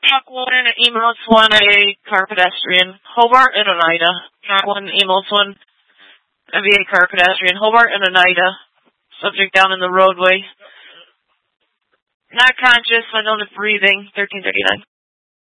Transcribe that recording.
Knock 1 and emails 1, a car pedestrian. Hobart and Oneida. Knock 1 emails 1, a VA car pedestrian. Hobart and Oneida. Subject down in the roadway. Not conscious, unknown if breathing. 1339.